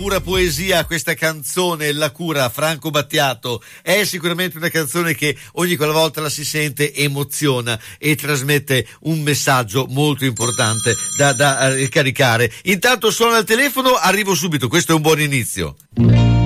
Pura poesia questa canzone, La cura, Franco Battiato. È sicuramente una canzone che ogni quella volta la si sente emoziona e trasmette un messaggio molto importante da ricaricare. Intanto suona il telefono, arrivo subito, questo è un buon inizio.